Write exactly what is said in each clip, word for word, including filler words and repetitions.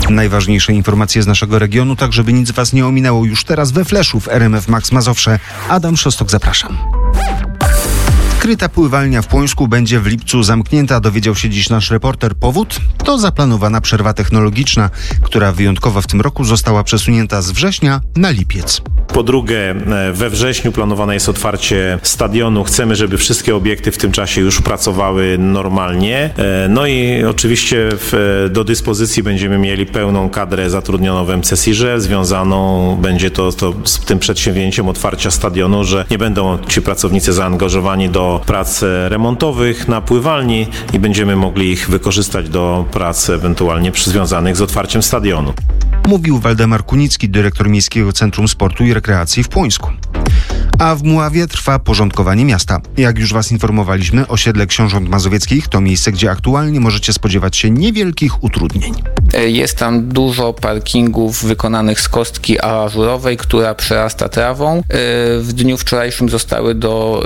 Najważniejsze informacje z naszego regionu, tak żeby nic was nie ominęło już teraz we Fleszu w R M F Max Mazowsze. Adam Szostok, zapraszam. Kryta pływalnia w Płońsku będzie w lipcu zamknięta, dowiedział się dziś nasz reporter. Powód? To zaplanowana przerwa technologiczna, która wyjątkowo w tym roku została przesunięta z września na lipiec. Po drugie, we wrześniu planowane jest otwarcie stadionu. Chcemy, żeby wszystkie obiekty w tym czasie już pracowały normalnie. No i oczywiście w, do dyspozycji będziemy mieli pełną kadrę zatrudnioną w M C S I R-ze. Związaną będzie to, to z tym przedsięwzięciem otwarcia stadionu, że nie będą ci pracownicy zaangażowani do prac remontowych na pływalni i będziemy mogli ich wykorzystać do prac ewentualnie związanych z otwarciem stadionu. Mówił Waldemar Kunicki, dyrektor Miejskiego Centrum Sportu i Rekreacji w Płońsku. A w Mławie trwa porządkowanie miasta. Jak już was informowaliśmy, osiedle Książąt Mazowieckich to miejsce, gdzie aktualnie możecie spodziewać się niewielkich utrudnień. Jest tam dużo parkingów wykonanych z kostki ażurowej, która przerasta trawą. W dniu wczorajszym zostały do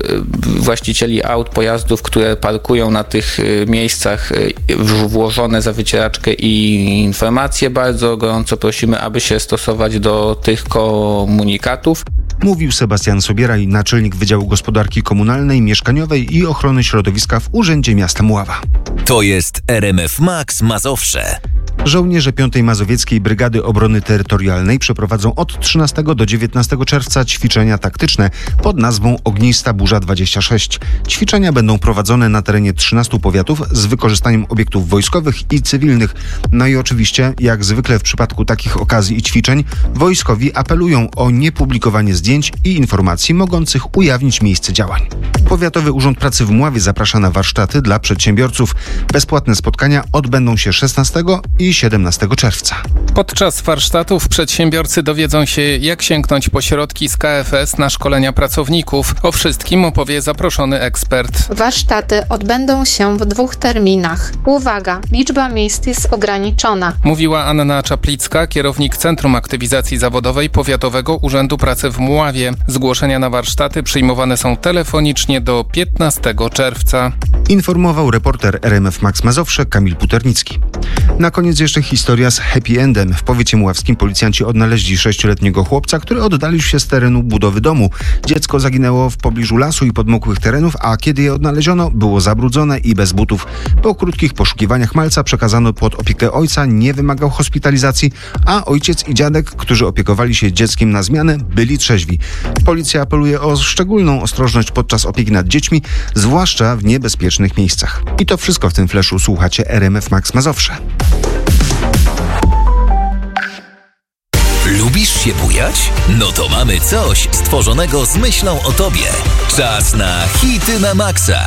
właścicieli aut, pojazdów, które parkują na tych miejscach, włożone za wycieraczkę i informacje. Bardzo gorąco prosimy, aby się stosować do tych komunikatów. Mówił Sebastian Sobieraj, naczelnik Wydziału Gospodarki Komunalnej, Mieszkaniowej i Ochrony Środowiska w Urzędzie Miasta Mława. To jest R M F Max Mazowsze. Żołnierze piątej Mazowieckiej Brygady Obrony Terytorialnej przeprowadzą od trzynastego do dziewiętnastego czerwca ćwiczenia taktyczne pod nazwą Ognista Burza dwadzieścia sześć. Ćwiczenia będą prowadzone na terenie trzynastu powiatów z wykorzystaniem obiektów wojskowych i cywilnych. No i oczywiście, jak zwykle w przypadku takich okazji i ćwiczeń, wojskowi apelują o niepublikowanie zdjęć i informacji mogących ujawnić miejsce działań. Powiatowy Urząd Pracy w Mławie zaprasza na warsztaty dla przedsiębiorców. Bezpłatne spotkania odbędą się szesnastego i siedemnastego czerwca. Podczas warsztatów przedsiębiorcy dowiedzą się, jak sięgnąć po środki z K F S na szkolenia pracowników. O wszystkim opowie zaproszony ekspert. Warsztaty odbędą się w dwóch terminach. Uwaga, liczba miejsc jest ograniczona. Mówiła Anna Czaplicka, kierownik Centrum Aktywizacji Zawodowej Powiatowego Urzędu Pracy w Mławie. Zgłoszenia na warsztaty przyjmowane są telefonicznie do piętnastego czerwca. Informował reporter R M F Max Mazowsze Kamil Puternicki. Na koniec jeszcze historia z happy endem. W powiecie mławskim policjanci odnaleźli sześcioletniego chłopca, który oddalił się z terenu budowy domu. Dziecko zaginęło w pobliżu lasu i podmokłych terenów, a kiedy je odnaleziono, było zabrudzone i bez butów. Po krótkich poszukiwaniach malca przekazano pod opiekę ojca, nie wymagał hospitalizacji, a ojciec i dziadek, którzy opiekowali się dzieckiem na zmianę, byli trzeźwi. Policja apeluje o szczególną ostrożność podczas opieki nad dziećmi, zwłaszcza w niebezpiecznych miejscach. I to wszystko w tym fleszu. Słuchacie R M F Max Mazowsze. Lubisz się bujać? No to mamy coś stworzonego z myślą o tobie. Czas na hity na maksa.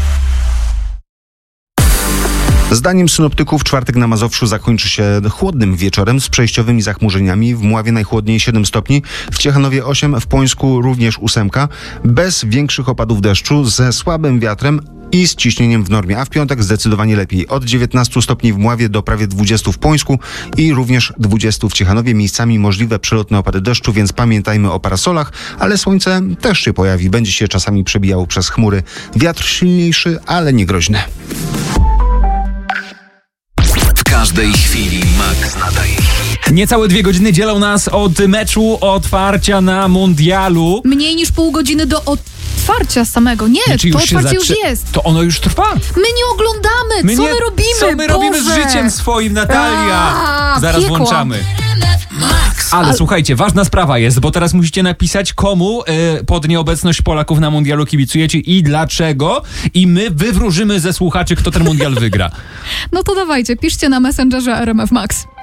Zdaniem synoptyków czwartek na Mazowszu zakończy się chłodnym wieczorem z przejściowymi zachmurzeniami. W Mławie najchłodniej siedem stopni, w Ciechanowie osiem, w Płońsku również ósemka. Bez większych opadów deszczu, ze słabym wiatrem i z ciśnieniem w normie, a w piątek zdecydowanie lepiej. Od dziewiętnastu stopni w Mławie do prawie dwudziestu w Płońsku i również dwudziestu w Ciechanowie. Miejscami możliwe przelotne opady deszczu, więc pamiętajmy o parasolach, ale słońce też się pojawi. Będzie się czasami przebijało przez chmury. Wiatr silniejszy, ale nie groźny. W każdej chwili Max nadaje hit. Niecałe dwie godziny dzielą nas od meczu otwarcia na mundialu. Mniej niż pół godziny do otwarcia samego. Nie, Znaczy to już się otwarcie zaczy... już jest. To ono już trwa. My nie oglądamy. My co nie... my robimy? Co my robimy z Boże. życiem swoim, Natalia? A, Zaraz piekło. włączamy. Max. Ale słuchajcie, ważna sprawa jest, bo teraz musicie napisać, komu y, pod nieobecność Polaków na mundialu kibicujecie i dlaczego. I my wywróżymy ze słuchaczy, kto ten mundial wygra. No to dawajcie, piszcie na Messengerze R M F Max.